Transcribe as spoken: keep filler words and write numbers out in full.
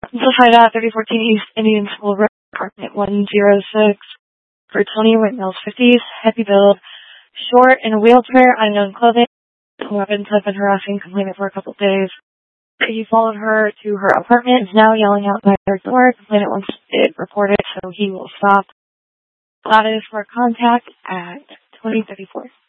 Simplified at thirty fourteen East Indian School Road, apartment one oh six, for Tony Whitnell's fifties, heavy build, short, in a wheelchair, unknown clothing, weapons have been harassing complainant for a couple of days. He followed her to her apartment, is now yelling out by her door. Complainant wants it reported, so he will stop. That is for contact at twenty thirty-four.